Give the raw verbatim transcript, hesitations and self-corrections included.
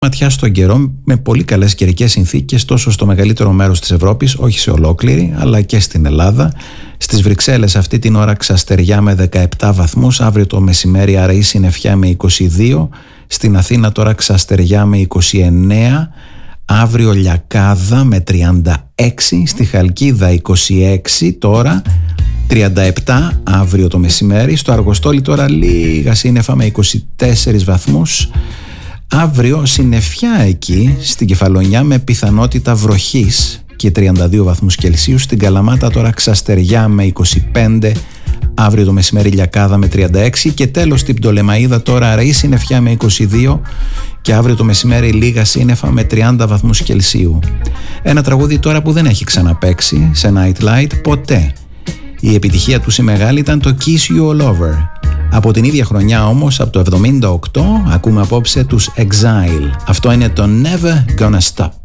ματιά στον καιρό με πολύ καλές καιρικές συνθήκες τόσο στο μεγαλύτερο μέρος της Ευρώπης, όχι σε ολόκληρη, αλλά και στην Ελλάδα. Στις Βρυξέλλες αυτή την ώρα ξαστεριά με δεκαεπτά βαθμούς, αύριο το μεσημέρι αραιή συννεφιά με είκοσι δύο, στην Αθήνα τώρα ξαστεριά με είκοσι εννέα, αύριο λιακάδα με τριάντα έξι, στη Χαλκίδα είκοσι έξι τώρα, τριάντα επτά αύριο το μεσημέρι, στο Αργοστόλι τώρα λίγα σύννεφα με είκοσι τέσσερις βαθμούς. Αύριο συννεφιά εκεί στην Κεφαλονιά με πιθανότητα βροχής και τριάντα δύο βαθμούς Κελσίου. Στην Καλαμάτα τώρα ξαστεριά με είκοσι πέντε, αύριο το μεσημέρι λιακάδα με τριάντα έξι και τέλος στην Πτολεμαΐδα τώρα αραιή συννεφιά με είκοσι δύο και αύριο το μεσημέρι λίγα σύννεφα με τριάντα βαθμούς Κελσίου. Ένα τραγούδι τώρα που δεν έχει ξαναπαίξει σε Nightlight ποτέ. Η επιτυχία του η μεγάλη ήταν το Kiss You All Over. Από την ίδια χρονιά όμως, από το εβδομήντα οκτώ, ακούμε απόψε τους Exile. Αυτό είναι το Never Gonna Stop.